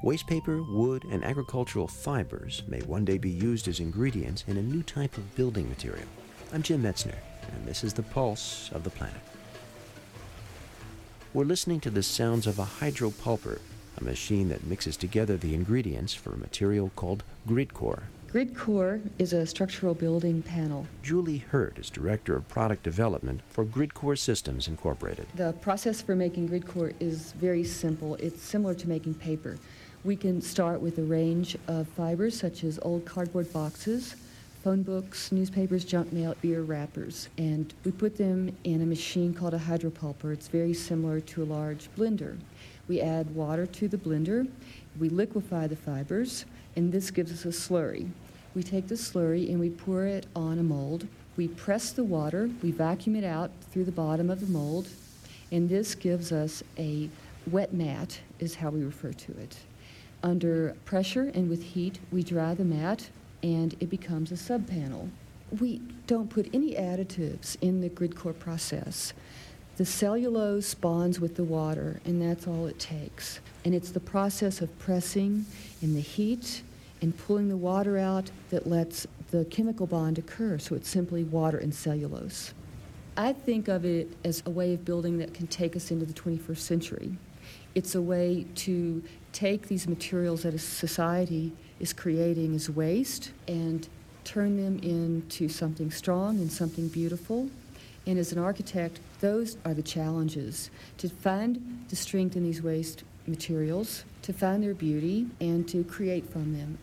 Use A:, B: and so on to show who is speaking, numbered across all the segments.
A: Waste paper, wood, and agricultural fibers may one day be used as ingredients in a new type of building material. I'm Jim Metzner, and this is the Pulse of the Planet. We're listening to the sounds of a hydropulper, a machine that mixes together the ingredients for a material called GridCore.
B: GridCore is a structural building panel.
A: Julie Hurt is Director of Product Development for GridCore Systems Incorporated.
B: The process for making GridCore is very simple. It's similar to making paper. We can start with a range of fibers such as old cardboard boxes, phone books, newspapers, junk mail, beer wrappers, and we put them in a machine called a hydropulper. It's very similar to a large blender. We add water to the blender, we liquefy the fibers, and this gives us a slurry. We take the slurry and we pour it on a mold. We press the water, we vacuum it out through the bottom of the mold, and this gives us a wet mat, is how we refer to it. Under pressure and with heat, we dry the mat, and it becomes a sub-panel. We don't put any additives in the GridCore process. The cellulose bonds with the water, and that's all it takes. And it's the process of pressing in the heat and pulling the water out that lets the chemical bond occur, so it's simply water and cellulose. I think of it as a way of building that can take us into the 21st century. It's a way to take these materials that a society is creating as waste and turn them into something strong and something beautiful. And as an architect, those are the challenges, to find the strength in these waste materials, to find their beauty, and to create from them.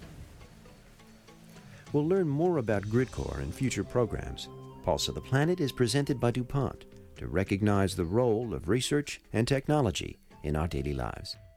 A: We'll learn more about GridCore in future programs. Pulse of the Planet is presented by DuPont to recognize the role of research and technology in our daily lives.